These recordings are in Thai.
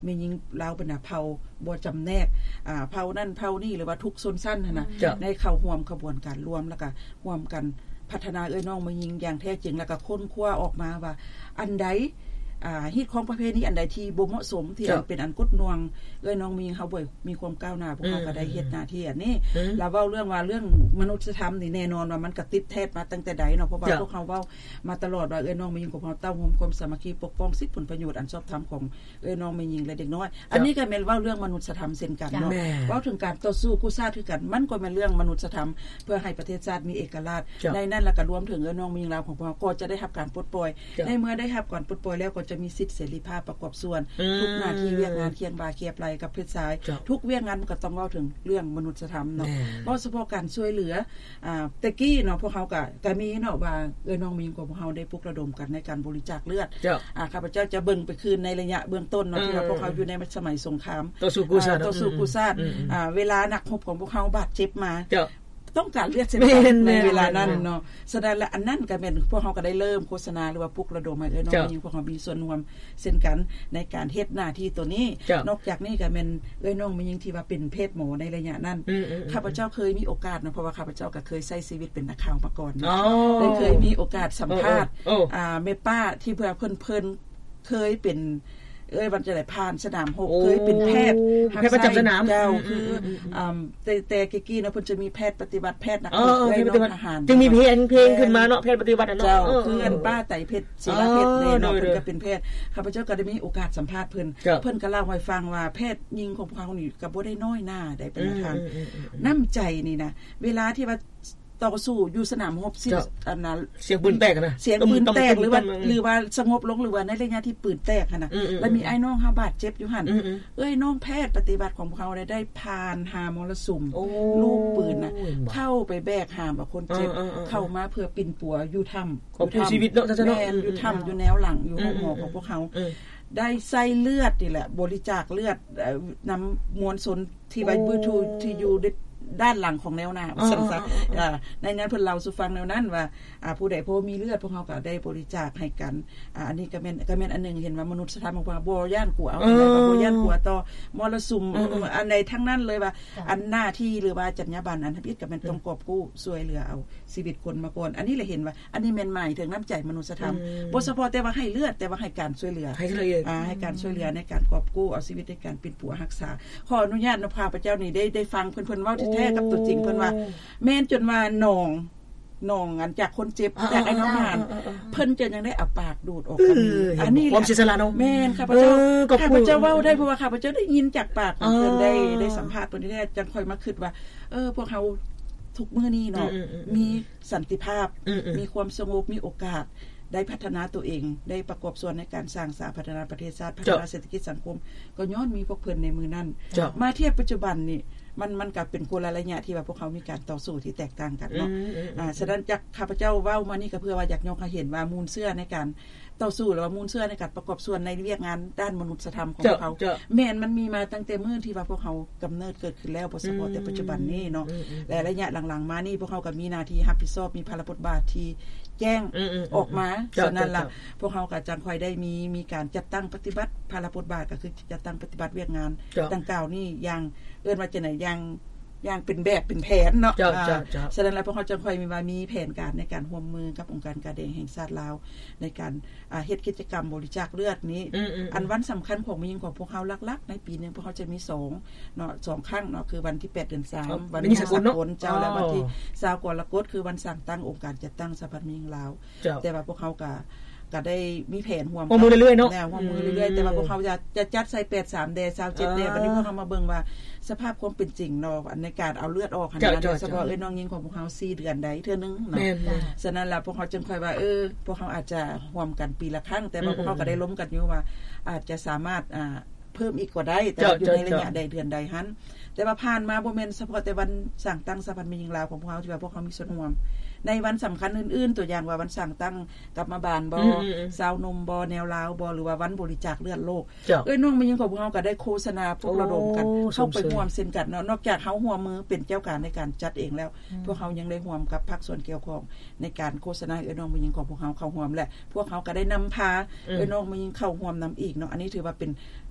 แม่หญิงลาวเป็นเผ่าบ่จำแนกเผ่านั่นเผ่านี่หรือว่าทุกชนชั้นนะในเข้าร่วมขบวนการรวมแล้วก็ร่วมกันพัฒนาน้องแม่หญิงอย่างแท้จริงแล้วก็ค้นคว้าออกมาว่าอันใดฮิตของประเภทนี้อันใดที่บ่เหมาะสมที่เป็นอันกดน่วงน้องมีเฮาบ่มีความก้าวหน้าพวกเฮาก็ได้เฮ็ดหน้าที่อันนี้แล้วเว้าเรื่องว่าเรื่องมนุษยธรรมนี่แน่นอนว่ามันก็ติดแท้มาตั้งแต่ใดเนาะเพราะว่าพวกเฮาเว้ามาตลอดว่าน้องมีของเฮาเต้าโฮมความสามัคคีปกป้องสิทธิผลประโยชน์อันชอบธรรมของน้องแม่หญิงและเด็กน้อยอันนี้ก็แม่นเว้าเรื่องมนุษยธรรมเช่นกันเนาะเว้าถึงการต่อสู้กู้ชาติคือกันมันก็แม่นเรื่องมนุษยธรรมเพื่อให้ประเทศชาติมีเอกราชในนั้นแล้วก็รวมถึงน้องแม่หญิงลาวของพวกเฮาก็จะได้รับการปลดปล่อยในเมื่อได้รับการปลดปล่อยแล้วก็จะมีสิทธิเสรีภาพประกอบส่วนทุกหน้าที่เวียกงานเคียงบ่าเคียบไหลกับเพศชายทุกเวียกงานมันก็ต้องเว้าถึงเรื่องมนุษยธรรมเนาะเพราะเฉพาะการช่วยเหลือตะกี้เนาะพวกเฮาก็มีเนาะว่าน้องมีของพวกเฮาได้ปลุกระดมกันในการบริจาคเลือดข้าพเจ้าจะเบิ่งไปคืนในระยะเบื้องต้นเนาะที่พวกเฮาอยู่ในสมัยสงครามต่อสู้กู้ชาติเวลานักรบของพวกเฮาบาดเจ็บมาต้องการเลือดในเวลานั้นเนาะแสดงและอันนั้นก็เป็นพวกเฮาก็ได้เริ่มโฆษณาหรือว่าปลุกระดมให้น้องยิงพวกเฮามีส่วนร่วมเช่นกันในการเฮ็ดหน้าที่ตัวนี้นอกจากนี้ก็เป็นน้องมียิงที่ว่าเป็นเพศหมอในระยะนั้นข้าพเจ้าเคยมีโอกาสนะเพราะว่าข้าพเจ้าก็เคยใช้ชีวิตเป็นนักข่าวมาก่อนได้เคยมีโอกาสสัมภาษณ์แม่ป้าที่เพิ่นเคยเป็นวันจะได้ผ่านสนาม6เคยเป็นแพทย์ประจำสนามเจ้าคือแต่กี้นะเพิ่นจะมีแพทย์ปฏิบัติแพทย์นักทหารจึงมีเพลงขึ้นมาเนาะแพทย์ปฏิบัติเนาะเจ้าคืออันป้าไตเพชรศิลาเพชรเนาะเพิ่นก็เป็นแพทย์ข้าพเจ้าก็ได้มีโอกาสสัมภาษณ์เพิ่นก็เล่าให้ฟังว่าแพทย์ยิงของพวกเฮานี่ก็บ่ได้น้อยหน้าได้เป็นทางน้ำใจนี่นะเวลาที่ว่าต่อสู้อยู่สนามรบอันนั้นเสียงปืนแตกนะเสียงปืนแตกหรือว่าสงบลงหรือว่าในระยะที่ปืนแตกนะแล้วมีไอ้น้องเฮาบาดเจ็บอยู่หั่นน้องแพทย์ปฏิบัติของเขาได้ผ่านหามรสุมลูกปืนน่ะเข้าไปแบกหามคนเจ็บเข้ามาเพื่อปิ่นปัวอยู่ถ้ำของชีวิตเนาะท่านเนาะอยู่ถ้ำอยู่แนวหลังอยู่ห้องหมอของพวกเขาได้ใส่เลือดนี่แหละบริจาคเลือดนำมวลชนที่ไว้บูทูที่อยู่ด้านหลังของแนวหน้าซั่นๆในนั้นเพิ่นเล่าสู่ฟังแนวนั้นว่าผู้ใดพอมีเลือดพวกเฮาก็ได้บริจาคให้กันอันนี้ก็แม่นอันนึงเห็นว่ามนุษยธรรมของบ่ย่านกลัวเอาบ่ย่านกลัวต่อมรสุมอันใดทั้งนั้นเลยว่าอันหน้าที่หรือว่าจรรยาบรรณอันทำอิฐก็แม่นต้องกอบกู้ช่วยเหลือเอาชีวิตคนมาก่อนอันนี้เลยเห็นว่าอันนี้แม่นหมายถึงน้ำใจมนุษยธรรมบ่เฉพาะแต่ว่าให้เลือดแต่ว่าให้การช่วยเหลือให้การช่วยเหลือในการกอบกู้เอาชีวิตในการปิ่นปัวรักษาขออนุญาตนะพระเจ้านี่ได้ฟังเพิ่นเว้าแท้ๆกับตัวจริงเพิ่นว่าแม่นจนว่าน้องอันจากคนเจ็บจากไอ้น้องหานเพิ่นจะยังได้เอาปากดูดออกกันอันนี้ความเสียสละเนาะแม่นข้าพเจ้าเว้าได้เพราะว่าข้าพเจ้าได้ยินจากปากของเพิ่นได้สัมภาษณ์เพิ่นได้จังค่อยมาคิดว่าพวกเฮาทุกมื้อนี้เนาะมีสันติภาพมีความสงบมีโอกาสได้พัฒนาตัวเองได้ประกอบส่วนในการสร้างสาพัฒนาประเทศชาติพัฒนาเศรษฐกิจสังคมก็ย้อนมีพวกเพิ่นในมือนั้นมาเทียบปัจจุบันนี่มันก็เป็นคนละระยะที่ว่าพวกเขามีการต่อสู้ที่แตกต่างกันเนาะฉะนั้นจากข้าพเจ้าเว้ามานี่ก็เพื่อว่าอยากยกให้เห็นว่ามูลเชื่อในการต่อสู้หรือว่ามูลเชื่อในการประกอบส่วนในเรื่องงานด้านมนุษยธรรมของเขาแม่นมันมีมาตั้งแต่มื้อที่ว่าพวกเขากำเนิดเกิดขึ้นแล้วบ่เฉพาะแต่ปัจจุบันนี้เนาะและระยะหลังๆมานี่พวกเขาก็มีหน้าที่รับผิดชอบมีภาระบทบาทที่แจ้งออกมาฉะนั้นล่ะพวกเขาก็จังค่อยได้มีการจัดตั้งปฏิบัติภาระบทบาทก็คือจัดตั้งปฏิบัติเวียกงานดังกล่าวนี่อย่างว่าจังได๋อย่างเป็นแบบเป็นแผนเนาะฉะนั้นแล้วพวกเขาจังค่อยมีแผนการในการร่วมมือกับองค์การกาแดงแห่งชาติลาวในการเฮ็ดกิจกรรมบริจาคเลือดนี้อันวันสำคัญของมีของพวกเขาหลักๆในปีนึงพวกเขาจะมี2เนาะ2ครั้งเนาะคือวันที่8เดือน3วันสากลเจ้าและวันที่20กรกฎาคมคือวันสร้างตั้งองค์การจัดตั้งสหพันธ์มิงลาวแต่ว่าพวกเขาก็ได้มีแผนร่วมมือเรื่อยๆเนาะร่วมมือเรื่อยๆแต่ว่าพวกเขาจะจัดใส่83แด27แดวันนี้พวกเขามาเบิ่งว่าสภาพความเป็นจริงเนาะในการเอาเลือดออกขนาดนั้นเฉพาะน้องยิงของพวกเขา4เดือนใดเทื่อนึงเนาะฉะนั้นล่ะพวกเขาจึงค่อยว่าพวกเขาอาจจะร่วมกันปีละครั้งแต่ว่าพวกเขาก็ได้ล้มกันอยู่ว่าอาจจะสามารถเพิ่มอีกก็ได้แต่อยู่ในระยะใดเดือนใดหั้นแต่ว่าผ่านมาบ่แม่นเฉพาะแต่วันสร้างตั้งสหพันธ์มิงลาวของพวกเขาที่ว่าพวกเขามีส่วนร่วมในวันสำคัญอื่นๆตัวอย่างว่าวันสร้างตั้งกลับมาบานบ่ซาวนมบ่แนวลาวบ่หรือว่าวันบริจาคเลือดโลกน้องมันยังของพวกเฮาก็ได้โฆษณาพวกระดมกันเข้าไปร่วมเซ็นกันเนาะนอกจากเฮาร่วมมือเป็นเจ้าการในการจัดเองแล้วพวกเฮายังได้ร่วมกับภาคส่วนเกี่ยวข้องในการโฆษณาน้องมันยังของพวกเฮาเข้าร่วมและพวกเฮาก็ได้นำพาน้องมันยังเข้าร่วมนําอีกเนาะอันนี้ถือว่าเป็น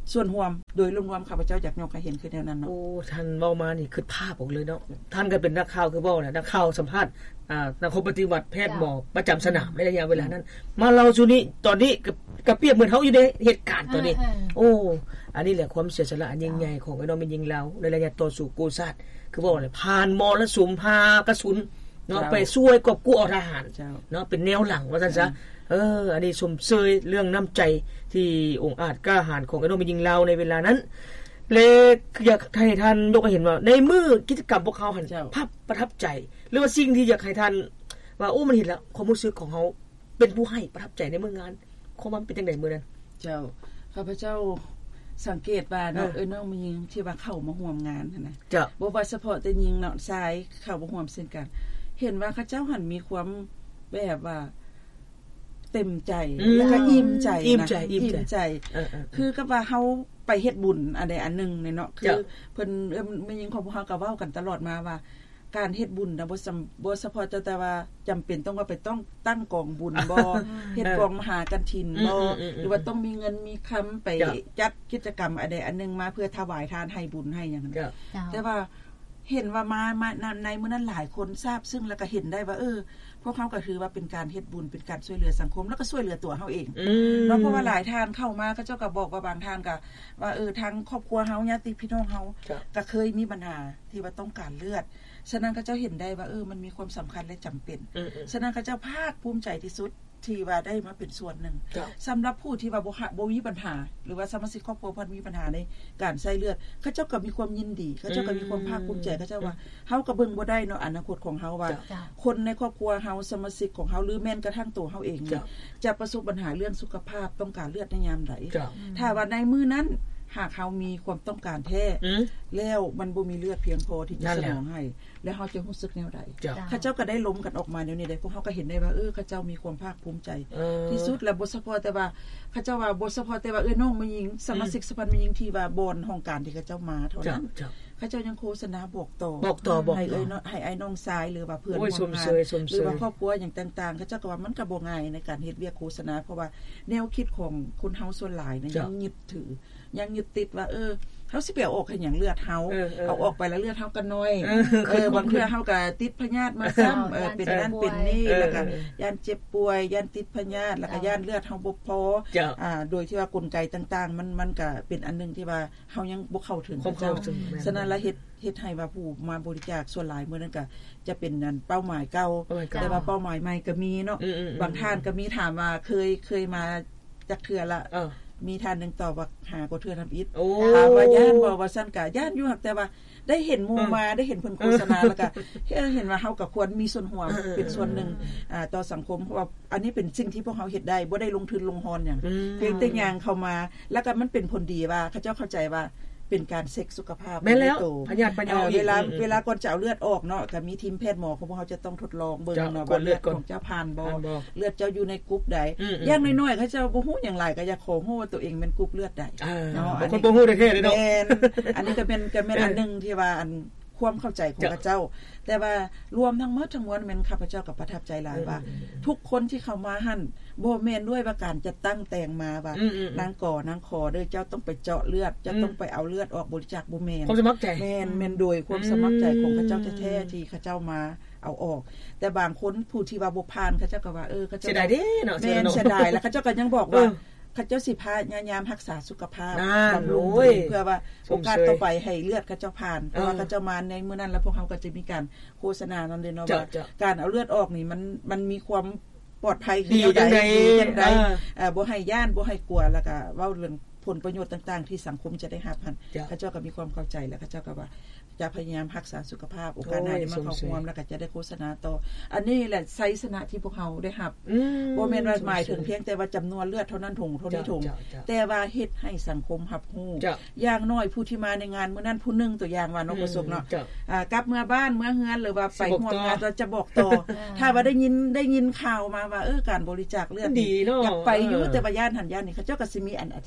ส่วนรวมโดยรวมๆข้าพเจ้าอยากยกให้เห็นคือแนวนั้นเนาะโอ้ท่านเว้ามานี่คือภาพออกเลยเนาะท่านก็เป็นนักข่าวคือเว้าแหละนักข่าวสัมภาษณ์นักปฏิบัติแพทย์หมอประจำสนามในระยะเวลานั้นมาเล่าสู่นี้ตอนนี้ก็เปรียบเหมือนเฮาอยู่ในเหตุการณ์ตอนนี้โอ้อันนี้แหละความเสียสละอันยิ่งใหญ่ของไอ้น้องเป็นยิงเราในระยะต่อสู้กู้ชาติคือเว้าเลยผ่านมรสุมพากระสุนเนาะไปช่วยกอบกู้เอาทหารเนาะเป็นแนวหลังว่าซั่นซะอันนี้ชมเชยเรื่องน้ำใจที่องค์อาจกล้าหาญของไอ้น้องเป็นยิงเราในเวลานั้นเลยอยากให้ท่านยกให้เห็นว่าในมือกิจกรรมพวกเขาหันภาพประทับใจหรือว่าสิ่งที่อยากให้ท่านว่าโอ้มันเห็นแล้วความรู้สึกของเขาเป็นผู้ให้ประทับใจในมื้องานของมันเป็นจังได๋มื้อนั้นเจ้าข้าพเจ้าสังเกตว่าเนาะน้องมียิงที่ว่าเข้ามาร่วมงานนะบ่ว่าเฉพาะแต่ยิงเนาะชายเข้ามาร่วมเช่นกันเห็นว่าเขาเจ้าหันมีความแบบว่าเต็มใจแล้วก็อิ่มใจคือก็ว่าเฮาไปเฮ็ดบุญอันใดอันนึงเนาะคือเพิ่นแม่ยิงของพวกเฮาก็เว้ากันตลอดมาว่าการเฮ็ดบุญน่ะบ่เฉพาะแต่ว่าจำเป็นต้องว่าไปต้องตั้งกองบุญบ่เฮ็ดกองมหากฐินบ่หรือว่าต้องมีเงินมีคำไปจัดกิจกรรมอันใดอันนึงมาเพื่อถวายทานให้บุญให้หยังนั้นแต่ว่าเห็นว่ามาในมื้อนั้นหลายคนทราบซึ่งแล้วก็เห็นได้ว่าพวกเขาก็ถือว่าเป็นการเฮ็ดบุญเป็นการช่วยเหลือสังคมแล้วก็ช่วยเหลือตัวเฮาเองเนาะเพราะว่าหลายท่านเข้ามาเขาเจ้าก็บอกว่าบางท่านก็ว่าทางครอบครัวเฮาญาติพี่น้องเฮาก็เคยมีปัญหาที่ว่าต้องการเลือดฉะนั้นเขาเจ้าเห็นได้ว่ามันมีความสำคัญและจำเป็นฉะนั้นเขาเจ้าภาคภูมิใจที่สุดที่ว่าได้มาเป็นส่วนหนึ่งสำหรับผู้ที่ว่าบ่มีปัญหาหรือว่าสมาชิกครอบครัวเพิ่นมีปัญหาในการใช้เลือดเขาเจ้าก็มีความยินดีเขาเจ้าก็มีความภาคภูมิใจเขาเจ้าว่าเฮาก็เบิ่งบ่ได้เนาะอนาคตของเฮาว่าคนในครอบครัวเฮาสมาชิกของเฮาหรือแม้นกระทั่งตัวเฮาเองจะประสบปัญหาเรื่องสุขภาพต้องการเลือดในยามใดถ้าว่าในมื้อนั้นหากเฮามีความต้องการแท้แล้วมันบ่มีเลือดเพียงพอที่จะสนองให้แล้วเฮาจะรู้สึกแนวใดเขาเจ้าก็ได้ล้มกันออกมาเดี๋ยวนี้ได้พวกเฮาก็เห็นได้ว่าเขาเจ้ามีความภาคภูมิใจที่สุดแล้วบ่เฉพาะแต่ว่าเขาเจ้าว่าบ่เฉพาะแต่ว่าน้องมายิงสมาชิกสภามายิงที่ว่าบอนห้องการที่เขาเจ้ามาเท่านั้นเขาเจ้ายังโฆษณาบอกต่อให้ไอ้น้องชายหรือว่าเพื่อนร่วมงานหรือว่าครอบครัวอย่างต่างๆเขาเจ้าก็ว่ามันก็บ่ง่ายในการเฮ็ดเวียกโฆษณาเพราะว่าแนวคิดของคนเฮาส่วนหลายเนี่ยยังยึดถือยังยึดติดว่าเฮาสิไปเอาออกให้หยังเลือดเฮาเอาออกไปแล้วเลือดเฮาก็น้อยบางเทื่อเฮาก็ติดพยาธิมาซ้ำเป็นนั่นเป็นนี่แล้วก็ย่านเจ็บป่วยย่านติดพยาธิแล้วก็ย่านเลือดเฮาบ่พอโดยที่ว่ากลไกต่างๆมันก็เป็นอันนึงที่ว่าเฮายังบ่เข้าถึงเจ้าฉะนั้นละเฮ็ดให้ว่าผู้มาบริจาคส่วนหลายมื้อนั้นก็จะเป็นนั่นเป้าหมายเก่าแต่ว่าเป้าหมายใหม่ก็มีเนาะบางท่านก็มีถามว่าเคยมาจักเทื่อละมีท่านนึงตอบว่าหาก็เทื่อทำอิฐถามว่าย่านบ่ว่าซั่นก็ย่านอยู่แต่ว่าได้เห็นหมู่มาได้เห็นเพิ่นโฆษณาแล้วก็เห็นว่าเฮาก็ควรมีส่วนร่วมเป็นส่วนหนึ่งต่อสังคมเพราะว่าอันนี้เป็นสิ่งที่พวกเฮาเฮ็ดได้บ่ได้ลงทุนลงหอนหยังเพียงแต่ย่างเข้ามาแล้วก็มันเป็นผลดีว่าเขาเจ้าเข้าใจว่าเป็นการเช็คสุขภาพแม่แล้วพยาธิเวลาก่อนจะเอาเลือดออกเนาะก็มีทีมแพทย์หมอของพวกเฮาจะต้องทดลองเบิ่งเนาะว่าเลือดของเจ้าผ่านบ่เลือดเจ้าอยู่ในกรุ๊ปใดอย่างน้อยๆเขาเจ้าบ่ฮู้หยังหลายก็อยากขอฮู้ว่าตัวเองเป็นกรุ๊ปเลือดใดเนาะอันนี้บ่ฮู้ได้แค่นี้เนาะอันนี้ก็เป็นอันนึงที่ว่าอันความเข้าใจของพระเจ้าแต่ว่ารวมทั้งหมดทั้งมวลแม่นข้าพเจ้าก็ประทับใจหลายว่าทุกคนที่เข้ามาหั่นบ่แม่นด้วยว่าการจะตั้งแต่งมาว่านางก่อนางขอเด้อเจ้าต้องไปเจาะเลือดจะต้องไปเอาเลือดออกบริจาคบ่แม่นความสมัครใจแม่นโดยความสมัครใจของพระเจ้าแท้ๆที่ข้าเจ้ามาเอาออกแต่บางคนผู้ที่ว่าบ่ผ่านข้าเจ้าก็ว่าข้าเจ้าเสียดายเด้เนาะแม่นเสียดายแล้วข้าเจ้าก็ยังบอกว่าข้าเจ้าสิพยายามรักษาสุขภาพบำรุงเพื่อว่าโอกาสต่อไปให้เลือดข้าเจ้าผ่านเพราะว่าข้าเจ้ามาในมื้อนั้นแล้วพวกเฮาก็จะมีการโฆษณานั่นเด้เนาะว่าการเอาเลือดออกนี่มันมีความปลอดภัยดีจังได๋บ่ให้ย่านบ่ให้กลัวแล้วก็เว้าเรื่องผลประโยชน์ต่างๆที่สังคมจะได้รับข้าเจ้าก็มีความเข้าใจแล้วข้าเจ้าก็ว่าจะพยายามรักษาสุขภาพโอกาสหน้าได้มาเข้าร่วมแล้วก็จะได้โฆษณาต่ออันนี้แหละไสสนะที่พวกเฮาได้รับบ่แม่นว่าหมายถึงเพียงแต่ว่าจำนวนเลือดเท่านั้นถุงเท่านี้ถุงแต่ว่าเฮ็ดให้สังคมรับรู้อย่างน้อยผู้ที่มาในงานมื้อนั้นผู้นึงตัวอย่างว่าน้องประสบเนาะกลับเมื่อบ้านเมื่อเฮือนหรือว่าไปร่วมงานเราจะบอกต่อถ้าว่าได้ยินข่าวมาว่าการบริจาคเลือดดีเนาะอยากไปอยู่แต่ว่าย่านหันย่านนี่เขาเจ้าก็สิมีอันอธิบายต่อ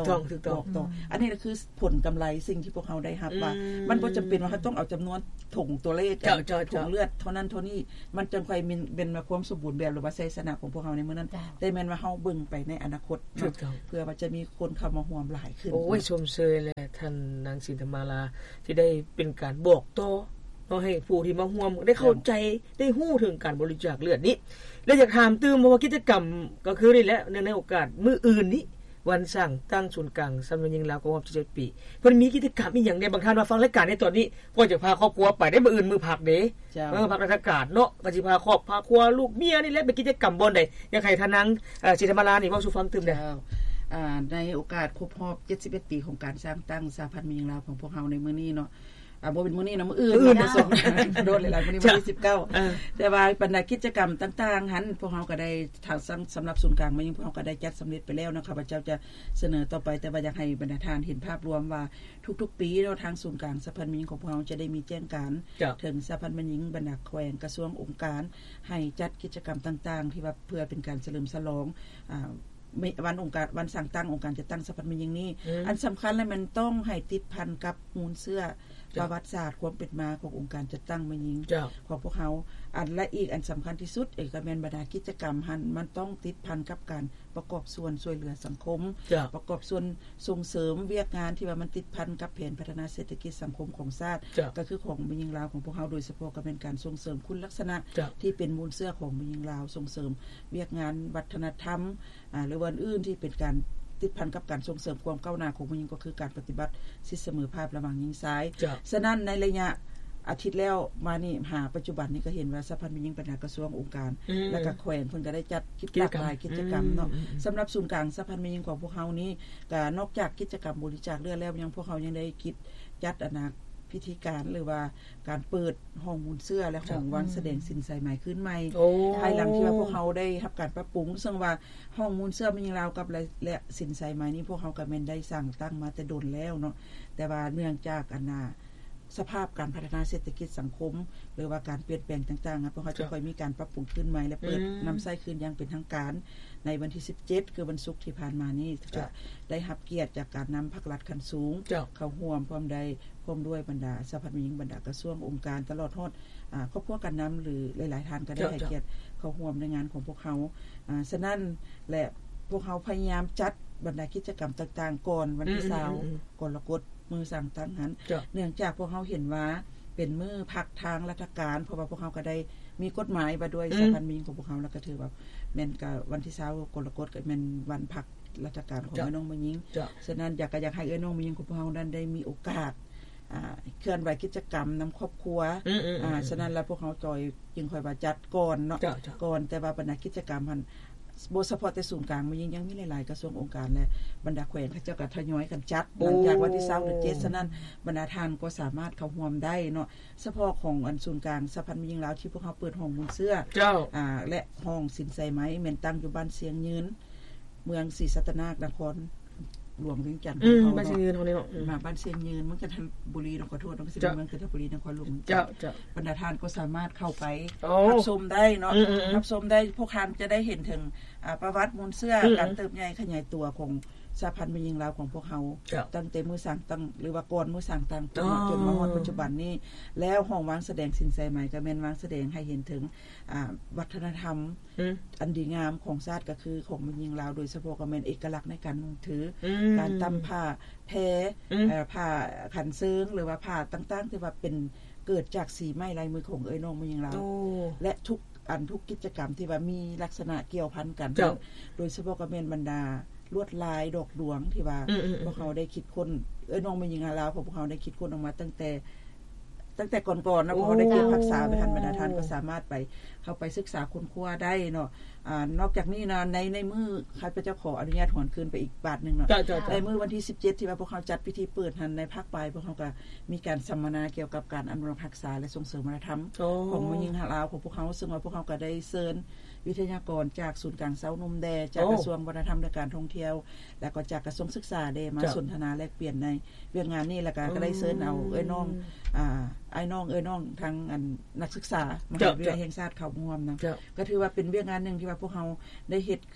บอกต่ออันนี้ก็คือผลกำไรสิ่งที่พวกเขาได้รับว่ามันบ่จำเป็นว่าเขาต้องเอาจำนวนถุงตัวเลขถุงเลือดเท่านั้นเท่านี้มันจังค่อยเป็นความสมบูรณ์แบบหรือว่าชัยชนะของพวกเขาในมื้อนั้นแต่แม่นว่าเฮาเบิ่งไปในอนาคตเพื่อว่าจะมีคนเข้ามาร่วมหลายขึ้นโอ้ยชมเชยเลยท่านนางสินธมาลาที่ได้เป็นการบอกต่อเนาะให้ผู้ที่มาร่วมได้เข้าใจได้ฮู้ถึงการบริจาคเลือดนี้และอยากถามตื้มว่ากิจกรรมก็คือนี่แหละในโอกาสมื้ออื่นนี้วันสร้างตั้งศูนย์กลางสำนักยิงลาวครบ17ปีเพิ่นมีกิจกรรมอีหยังได้บางท่านมาฟังรายการในตอนนี้ก็จะพาครอบครัวไปได้มื้ออื่นมื้อพักเด้พักราชการเนาะก็สิพาครอบครัวลูกเมียนี่แหละเป็นกิจกรรมบ่ได้อยากให้ท่านนางสินธมาลานี่เว้าสู่ฟังตื้มได้ในโอกาสครบรอบ71ปีของการสร้างตั้งสหพันธ์มิงลาวของพวกเฮาในมื้อนี้เนาะบ่เป็นมื้อนี้นะมื้ออื่นนะส่งโดนหลายๆมื้อนี้วันที่19แต่ว่าบรรดากิจกรรมต่างๆหันพวกเฮาก็ได้ทางสำหรับศูนย์กลางมายังพวกเฮาก็ได้จัดสำเร็จไปแล้วนะคะพระเจ้าจะเสนอต่อไปแต่ว่าอยากให้บรรดาท่านเห็นภาพรวมว่าทุกๆปีเนาะทางศูนย์กลางสหพันธ์มิงของพวกเฮาจะได้มีแจ้งการถึงสหพันธ์มิงบรรดาแขวงกระทรวงองค์การให้จัดกิจกรรมต่างๆที่ว่าเพื่อเป็นการเฉลิมฉลองวันองค์การวันสร้างตั้งองค์การจะตั้งสหพันธ์มิงนี้อันสำคัญและมันต้องให้ติดพันกับมูลเสื้อประวัติศาสตร์ความเป็นมาขององค์การจัดตั้งมิงของพวกเขาอันและอีกอันสำคัญที่สุดก็แม่นบรรดากิจกรรมหันมันต้องติดพันกับการประกอบส่วนช่วยเหลือสังคมประกอบส่วนส่งเสริมเวียกงานที่ว่ามันติดพันกับแผนพัฒนาเศรษฐกิจสังคมของชาติก็คือของมิงลาวของพวกเขาโดยเฉพาะก็เป็นการส่งเสริมคุณลักษณะที่เป็นมูลเสื้อของมิงลาวส่งเสริมเวียกงานวัฒนธรรมหรือวันอื่นที่เป็นการติดพันกับการส่งเสริมความก้าวหน้าของผู้หญิงก็คือการปฏิบัติสิทธิเสมอภาคระหว่างหญิงชายฉะนั้นในระยะอาทิตย์แล้วมานี่หาปัจจุบันนี้ก็เห็นว่าสหพันธ์หญิงปัญหากระทรวงองค์การและก็แขวงเพิ่นก็ได้จัดกิจกรรมหลายกิจกรรมเนาะสำหรับศูนย์กลางสหพันธ์หญิงของพวกเฮานี้ก็นอกจากกิจกรรมบริจาคเลือดแล้วยังพวกเฮายังได้คิดจัดพิธีการหรือว่าการเปิดห้องมูลเสื้อและห้องวางแสดงสินใส่ใหม่ขึ้นใหม่ภายหลังที่ว่าพวกเขาได้รับการปรับปรุงซึ่งว่าห้องมูลเสื้อมิงลาวกับและสินใส่ใหม่นี้พวกเขาก็แม่นได้สั่งตั้งมาแต่ดนแล้วเนาะแต่ว่าเนื่องจากสภาพการพัฒนาเศรษฐกิจสังคมหรือว่าการเปลี่ยนแปลงต่างๆพวกเขาจะค่อยมีการปรับปรุงขึ้นใหม่และเปิดนำใช้คืนอย่างเป็นทางการในวันที่17คือวันศุกร์ที่ผ่านมานี้จะได้รับเกียรติจากการนำภาครัฐขั้นสูงเข้าร่วมพร้อมด้วยบรรดาสหพันธ์หญิงบรรดากระทรวงองค์การตลอดฮอดครอบครัวกันนำหรือหลายๆท่านก็ได้ให้เกียรติเข้าร่วมในงานของพวกเขาฉะนั้นและพวกเขาพยายามจัดบรรดากิจกรรมต่างๆก่อนวันที่20กรกฎาคมมือสั่งตั้งนั้นเนื่องจากพวกเขาเห็นว่าเป็นมือพักทางราชการเพราะว่าพวกเขาก็ได้มีกฎหมายมาด้วยสหพันธ์มิงของพวกเขาแล้วก็ถือว่าแม่นก็วันที่20กรกฎาคมก็แม่นวันพักราชการของน้องมิงฉะนั้นอยากให้น้องมิงของพวกเขานั้นได้มีโอกาสเคลื่อนไหวกิจกรรมนำครอบครัวฉะนั้นแล้วพวกเขาจอยจึงค่อยว่าจัดก่อนเนาะก่อนแต่ว่าบรรดากิจกรรมมันบ่เฉพาะแต่ศูนย์กลางมันยังมีหลายๆกระทรวงองค์การและบรรดาแขวงเขาเจ้าก็ทยอยกันจัดหลังจากวันที่20เดือน7ฉะนั้นบรรดาท่านก็สามารถเข้าร่วมได้เนาะเฉพาะของอันศูนย์กลางสหพันธ์หญิงลาวที่พวกเขาเปิดห้องมูลเสื้อและห้องสินใส่ไหมแม่นตั้งอยู่บ้านเสียงยืนเมืองศรีสัตนานครหลวงเวียงจันทน์บ้านเสียงยืนของนี้มาบ้านเสียงยืนมันก็ทันบุรีขอโทษต้องสิเมืองคือบุรีนครหลวงบรรดาท่านก็สามารถเข้าไปรับชมได้เนาะรับชมได้พวกท่านจะได้เห็นถึงประวัติมูลเสื้อการเติบใหญ่ขยายตัวของสหพันธ์หญิงลาวของพวกเขาตั้งแต่มื้อสร้างตั้งหรือว่าก่อนมื้อสร้างตั้งจนมาฮอดปัจจุบันนี้แล้วห้องวางแสดงสินใส่ใหม่ก็แม่นวางแสดงให้เห็นถึงวัฒนธรรมอันดีงามของชาติก็คือของหญิงลาวโดยเฉพาะก็แม่นเอกลักษณ์ในการนุ่งถือการตำผ้าแพผ้าขันเซิงหรือว่าผ้าต่างๆที่ว่าเป็นเกิดจากสีไม้ลายมือของน้องหญิงลาวและทุกกิจกรรมที่ว่ามีลักษณะเกี่ยวพันกันโดยเฉพาะก็แม่นบรรดาลวดลายดอกหลวงที่ว่าพวกเขาได้คิดค้นน้องหญิงลาวพวกเขาได้คิดค้นออกมาตั้งแต่ก่อนๆนะพวกเขาได้เก็บรักษาไปทันบรรดาท่านก็สามารถไปเข้าไปศึกษาค้นคว้าได้เนาะนอกจากนี้นะในมื้อข้าพเจ้าขออนุญาตหวนคืนไปอีกบาทนึงเนาะในมื้อวันที่17ที่ว่าพวกเขาจัดพิธีเปิดหันในภาคปลายพวกเขาก็มีการสัมมนาเกี่ยวกับการอนุรักษ์รักษาและส่งเสริมวัฒนธรรมของหญิงลาวของพวกเขาซึ่งว่าพวกเขาก็ได้เชิญวิทยากรจากศูนย์กลางเซานมแดจากกระทรวงวัฒนธรรมและการท่องเที่ยวแล้วก็จากกระทรวงศึกษาได้มาสนทนาแลกเปลี่ยนในเรื่องงานนี้แล้วก็ได้เชิญเอาน้องทั้งนักศึกษามหาวิทยาลัยแห่งชาติเข้าร่วมนะก็ถือว่าเป็นเรื่องงานนึงที่ว่าพวกเขาได้เฮ็ด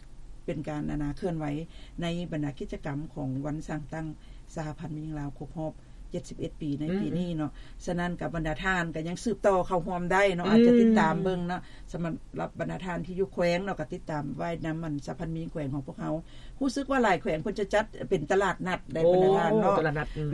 เป็นการเคลื่อนไหวในบรรดากิจกรรมของวันสร้างตั้งสหพันธ์มิตรลาวครบรอบ71 ปีในปีนี้เนาะฉะนั้นกับบรรดาท่านก็ยังสืบต่อเข้าร่วมได้เนาะอาจจะติดตามเบิ่งเนาะสำหรับบรรดาท่านที่อยู่แขวงเนาะก็ติดตามไว้นํมันสหพันธ์มิตรแขวงของพวกเฮารู้สึกว่าหลายแขวงเพิ่นจะจัดเป็นตลาดนัดได้บรรดาท่านเนาะ